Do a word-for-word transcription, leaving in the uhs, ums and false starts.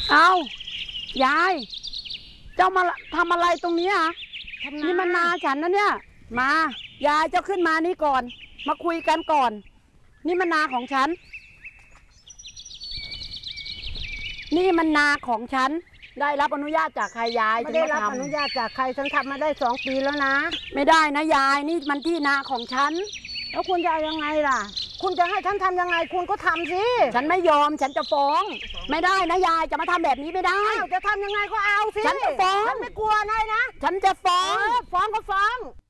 เอายายเจ้ามาทำอะไรตรงนี้อ่ะนี่มันนาฉันนะเนี่ยมายายเจ้าขึ้นมานี่ก่อนมาคุยกันก่อนนี่มันนาของฉันนี่มันนาของฉันได้รับอนุญาตจากใครยายไม่ได้รับอนุญาตจากใครฉันทำมาได้สองปีแล้วนะไม่ได้นะยายนี่มันที่นาของฉันแล้วคุณจะยังไงล่ะคุณจะให้ฉันทำยังไงคุณก็ทำสิฉันไม่ยอมฉันจะฟ้องไม่ได้นะยายจะมาทำแบบนี้ไม่ได้จะทำยังไงก็เอาสิฉันจะฟ้องฉันไม่กลัวนะนะฉันจะฟ้องฟ้องก็ฟ้อง